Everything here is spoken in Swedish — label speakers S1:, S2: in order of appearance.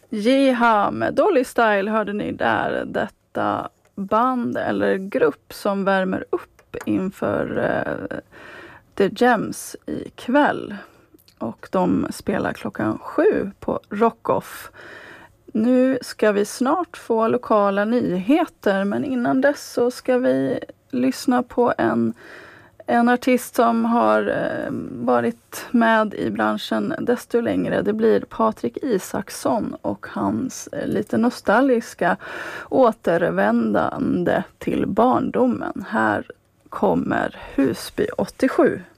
S1: Jeha med Dolly Style hörde ni där, detta band eller grupp som värmer upp inför The Gems ikväll. Och de spelar 7:00 på Rockoff. Nu ska vi snart få lokala nyheter, men innan dess så ska vi lyssna på en artist som har varit med i branschen desto längre. Det blir Patrik Isaksson och hans lite nostalgiska återvändande till barndomen. Här kommer Husby 87.